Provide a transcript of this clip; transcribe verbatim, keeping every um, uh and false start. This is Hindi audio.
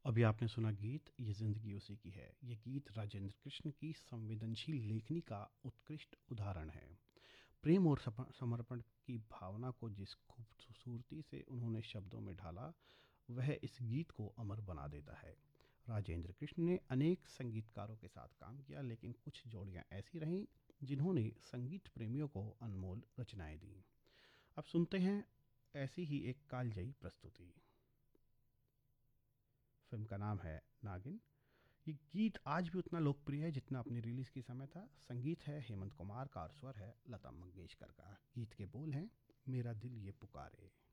अभी आपने सुना गीत ये ज़िंदगी उसी की है। ये गीत राजेंद्र कृष्ण की संवेदनशील लेखनी का उत्कृष्ट उदाहरण है। प्रेम और सप- समर्पण की भावना को जिस खूबसूरती से उन्होंने शब्दों में ढाला, वह इस गीत को अमर बना देता है। राजेंद्र कृष्ण ने अनेक संगीतकारों के साथ काम किया, लेकिन कुछ जोड़ियां ऐसी रहीं जिन्होंने संगीत प्रेमियों को अनमोल रचनाएं दी। अब सुनते हैं ऐसी ही एक कालजयी प्रस्तुति। फिल्म का नाम है नागिन। ये गीत आज भी उतना लोकप्रिय है जितना अपनी रिलीज के समय था। संगीत है हेमंत कुमार का और स्वर है लता मंगेशकर का। गीत के बोल हैं, मेरा दिल ये पुकारे।